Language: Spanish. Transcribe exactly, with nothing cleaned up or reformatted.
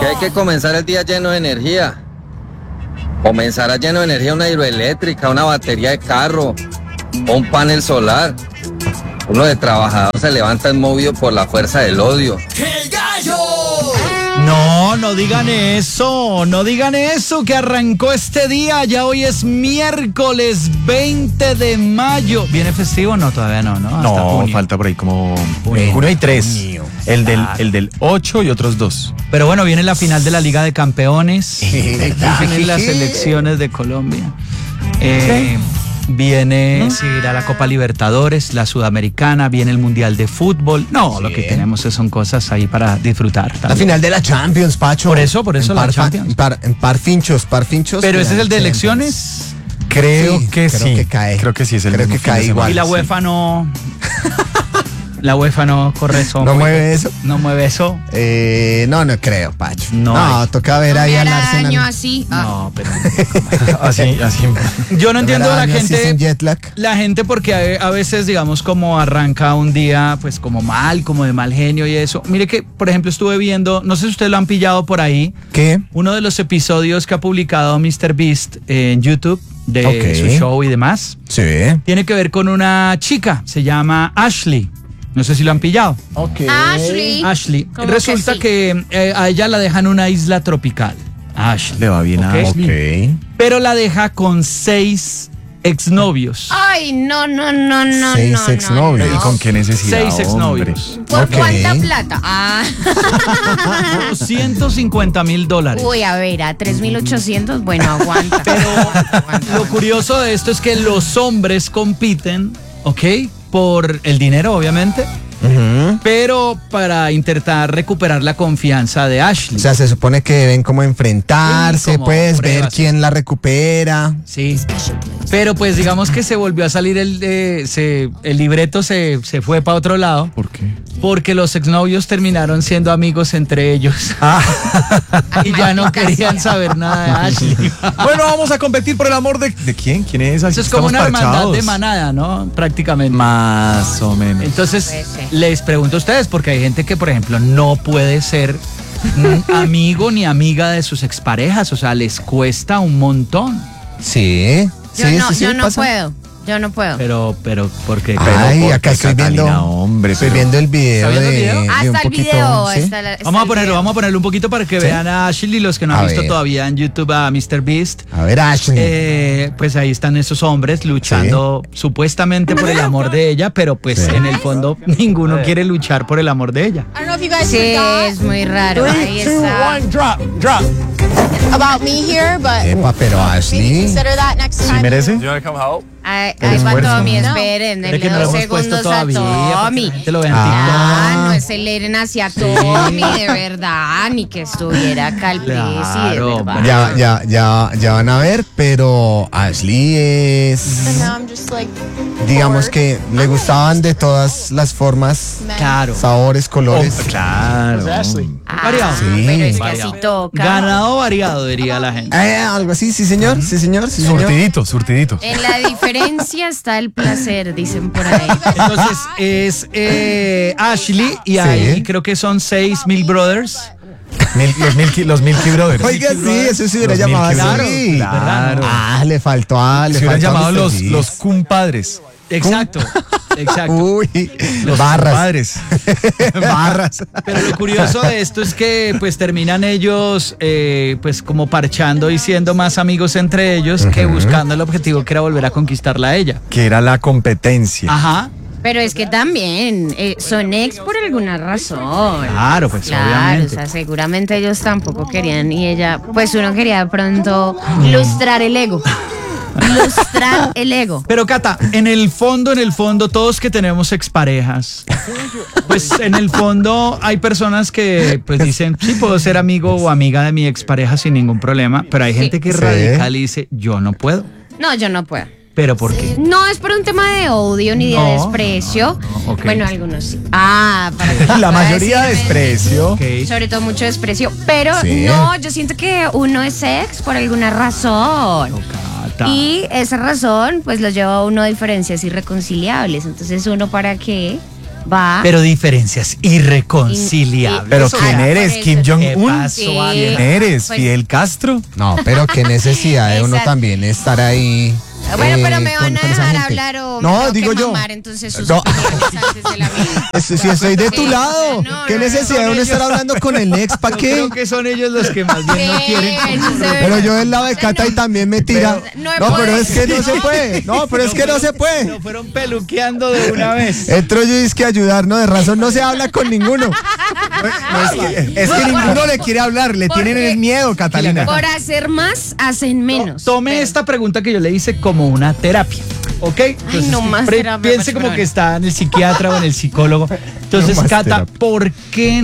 hay que comenzar el día lleno de energía. Comenzará lleno de energía una hidroeléctrica, una batería de carro, o un panel solar. Uno de trabajador se levanta movido por la fuerza del odio. ¡El gallo! No, no digan eso, no digan eso, que arrancó este día, ya hoy es miércoles veinte de mayo. ¿Viene festivo? No, todavía no, ¿no? Hasta No, junio. falta por ahí como junio, junio hay tres, Junio. el del, Claro. el del ocho y otros dos. Pero bueno, viene la final de la Liga de Campeones, vienen las elecciones de Colombia, eh, viene seguirá la Copa Libertadores, la Sudamericana, viene el Mundial de Fútbol. No, Sí. lo que tenemos son cosas ahí para disfrutar La también. final de la Champions, Pacho. Por eso, por eso En la par, Champions. En par, en par finchos, par finchos. Pero ese es final el de Champions. elecciones. Creo Sí, que creo sí. que cae. Creo que sí es el Creo mismo que fin de cae semana, igual. Y la sí. UEFA no. La UEFA no corre eso. ¿No mueve eso? No mueve eso. Eh, no, no creo, Pacho. No No, hay. toca ver No ahí me al hará Arsenal. daño así. Ah. No, pero. Así, así. Yo no entiendo a la Verán, así gente. sin jet lag. La gente porque a, a veces, digamos, como arranca un día, pues como mal, como de mal genio y eso. Mire que, por ejemplo, estuve viendo, no sé si ustedes lo han pillado por ahí, ¿Qué? uno de los episodios que ha publicado míster Beast en YouTube de Ok. su show y demás, Sí. tiene que ver con una chica, se llama Ashley. No sé si lo han pillado. Ok. Ashley. Ashley. ¿Cómo Resulta que sí? que, eh, a ella la dejan en una isla tropical. Ashley. Le va bien a Ok. Ashley. Ok. Pero la deja con seis exnovios. Ay, no, no, no, no, Seis no, no, exnovios. ¿Y no. con qué necesidad? Seis hombre? exnovios. ¿Por Ok. cuánta plata? Ah. doscientos cincuenta mil dólares. Uy, a ver, a tres mil ochocientos, bueno, aguanta. Lo curioso de esto es que los hombres compiten, ¿ok? Por el dinero, obviamente, Ujú. pero para intentar recuperar la confianza de Ashley. O sea, se supone que deben como enfrentarse, Sí, como pues, ver pruebas. quién la recupera. Sí. Pero pues digamos que se volvió a salir el, eh, se, el libreto, se, se fue para otro lado, ¿Por qué? porque los exnovios terminaron siendo amigos entre ellos. Ah. Y ya no Maldita querían sea. saber nada de Ashley. Bueno, vamos a competir por el amor de... ¿De quién? ¿Quién es? Eso es como Estamos una hermandad parchados. de manada, ¿no? Prácticamente. Más o menos. Entonces, Puede ser. les pregunto a ustedes, porque hay gente que, por ejemplo, no puede ser mm, amigo ni amiga de sus exparejas, o sea, les cuesta un montón. Sí. Yo sí, no, sí, sí, yo no pasa. puedo. Yo no puedo. Pero, pero, porque... Ay, ¿por acá qué, estoy Catalina, viendo. hombre, estoy pero- viendo el video ¿Está viendo de, el video? de Ah, un está el poquito. video. ¿sí? está la- está Vamos a el ponerlo, video. vamos a ponerlo un poquito para que ¿Sí? vean a Ashley, los que no han A visto ver. todavía en YouTube a míster Beast. A ver, Ashley. Eh, pues ahí están esos hombres luchando supuestamente por el amor de ella, pero pues Sí. en el fondo ninguno quiere luchar por el amor de ella. I don't know if you guys Sí, forgot es muy raro. Ahí está. drop, drop. about me here, but Epa, pero maybe Ashley. consider that next ¿Sí time. merece? Ahí, El ahí va esfuerzo. Tommy, No. esperen, Es denle que no lo dos hemos puesto segundos a todavía, para que Tommy. la gente lo vea en Ah, TikTok. no aceleren hacia Tommy, de verdad, ni que estuviera acá el Claro, presi, de verdad. Ya, ya, ya, ya van a ver, pero Ashley And es, now I'm just like, digamos bored. que le gustaban de todas las formas, Man. Claro. sabores, colores. Claro. Ah, Variado. Sí. pero es que Variado. así toca. Ganado variado, diría la gente. Eh, algo así, sí señor, sí señor, sí señor. Surtidito, surtidito. En la diferencia está el placer, dicen por ahí. Entonces es eh, Ashley y ahí creo que son seis mil brothers. Mil- los, Milky, los Milky Brothers. Oiga, sí, eso se hubiera Los llamado Milky así. Brothers. Claro. Ah, le faltó a, le Se hubieran faltó a llamado mister los, Beast. los cumpadres. Exacto, exacto. Uy, Los barras, Padres. barras. Pero lo curioso de esto es que pues terminan ellos eh, pues como parchando y siendo más amigos entre ellos que buscando el objetivo que era volver a conquistarla a ella. Que era la competencia. Ajá. Pero es que también eh, son ex por alguna razón. Claro, pues Claro, obviamente. o sea, seguramente ellos tampoco querían y ella, pues uno quería de pronto lustrar el ego. Lustrar el ego. Pero Cata, en el fondo, en el fondo, todos que tenemos exparejas, pues en el fondo hay personas que pues dicen, sí, puedo ser amigo o amiga de mi expareja sin ningún problema, pero hay gente que es Sí. radical y dice, yo no puedo. No, yo no puedo. ¿Pero por qué? No es por un tema de odio ni de No, desprecio. no, no, ok. Bueno, algunos sí. Ah, para que La pueda mayoría decirme- desprecio. Ok. Sobre todo mucho desprecio. Pero Sí. no, yo siento que uno es ex por alguna razón. Cata. Y esa razón, pues lo lleva a uno a diferencias irreconciliables. Entonces, uno para qué Va. Pero diferencias irreconciliables. Pero Eso ¿quién era eres? por ¿Kim eso. ¿Qué Jong-un? pasó, Sí. Ale? ¿Quién eres? Pues- ¿Fidel Castro? No, pero qué necesidad de uno Exacto. también estar ahí. Bueno, eh, pero me van con- a con esa dejar gente. hablar o No, me tengo digo que yo. mamar, entonces sus No. opiniones antes de la mía. Es- Si estoy de tu Sí, lado, no, ¿qué no, no, necesidad de son uno estar ellos. hablando con el ex? ¿Para Yo qué? creo que son ellos los que más bien no Sí, quieren. eso se ve. Pero yo del lado de Cata y también me tira. No No, pero puede es que no ser. se puede. No, pero es que no se puede. Lo fueron peluqueando de una vez. Entro yo y es que ayudar, ¿no? De razón no se habla con ninguno. No, es, que, es que ninguno le quiere hablar, le Porque- tienen el miedo, Catalina. Por hacer más, hacen menos. Tome Pero- esta pregunta que yo le hice como una terapia. ¿Ok? Entonces, no más pre- terapia, piense pero como bueno. que está en el psiquiatra o en el psicólogo. Entonces, No más Cata, terapia. ¿por qué